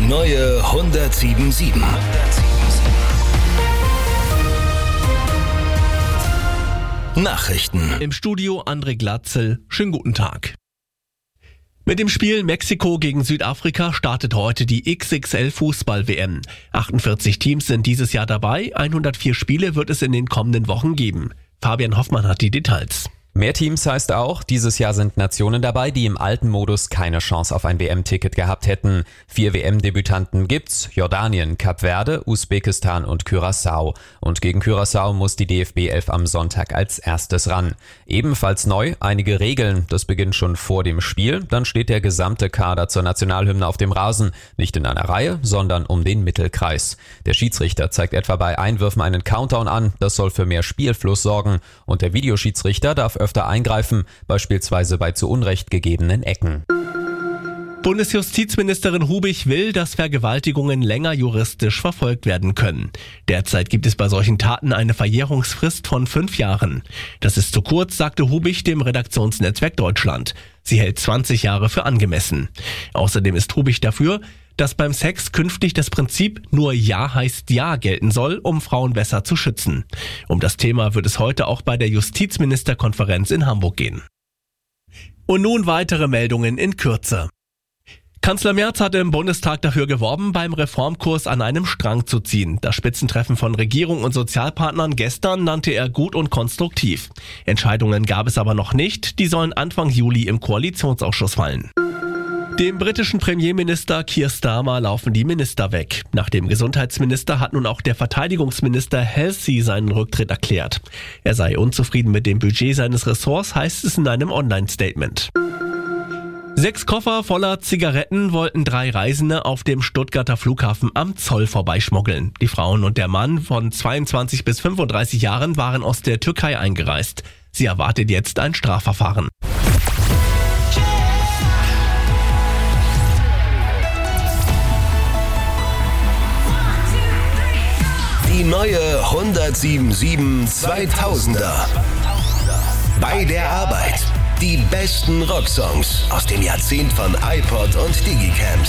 neue 107.7. Nachrichten. Im Studio André Glatzel. Schönen guten Tag. Mit dem Spiel Mexiko gegen Südafrika startet heute die XXL-Fußball-WM. 48 Teams sind dieses Jahr dabei, 104 Spiele wird es in den kommenden Wochen geben. Fabian Hoffmann hat die Details. Mehr Teams heißt auch, dieses Jahr sind Nationen dabei, die im alten Modus keine Chance auf ein WM-Ticket gehabt hätten. 4 WM-Debütanten gibt's: Jordanien, Kap Verde, Usbekistan und Curaçao. Und gegen Curaçao muss die DFB 11 am Sonntag als erstes ran. Ebenfalls neu einige Regeln, das beginnt schon vor dem Spiel. Dann steht der gesamte Kader zur Nationalhymne auf dem Rasen, nicht in einer Reihe, sondern um den Mittelkreis. Der Schiedsrichter zeigt etwa bei Einwürfen einen Countdown an, das soll für mehr Spielfluss sorgen. Und der Videoschiedsrichter darf öfter eingreifen, beispielsweise bei zu Unrecht gegebenen Ecken. Bundesjustizministerin Hubich will, dass Vergewaltigungen länger juristisch verfolgt werden können. Derzeit gibt es bei solchen Taten eine Verjährungsfrist von 5 Jahren. Das ist zu kurz, sagte Hubich dem Redaktionsnetzwerk Deutschland. Sie hält 20 Jahre für angemessen. Außerdem ist Hubich dafür, dass beim Sex künftig das Prinzip nur Ja heißt Ja gelten soll, um Frauen besser zu schützen. Um das Thema wird es heute auch bei der Justizministerkonferenz in Hamburg gehen. Und nun weitere Meldungen in Kürze. Kanzler Merz hatte im Bundestag dafür geworben, beim Reformkurs an einem Strang zu ziehen. Das Spitzentreffen von Regierung und Sozialpartnern gestern nannte er gut und konstruktiv. Entscheidungen gab es aber noch nicht, die sollen Anfang Juli im Koalitionsausschuss fallen. Dem britischen Premierminister Keir Starmer laufen die Minister weg. Nach dem Gesundheitsminister hat nun auch der Verteidigungsminister Halsey seinen Rücktritt erklärt. Er sei unzufrieden mit dem Budget seines Ressorts, heißt es in einem Online-Statement. 6 Koffer voller Zigaretten wollten 3 Reisende auf dem Stuttgarter Flughafen am Zoll vorbeischmuggeln. Die Frauen und der Mann von 22 bis 35 Jahren waren aus der Türkei eingereist. Sie erwartet jetzt ein Strafverfahren. Die neue 107.7 2000er. Bei der Arbeit. Die besten Rocksongs aus dem Jahrzehnt von iPod und Digicam.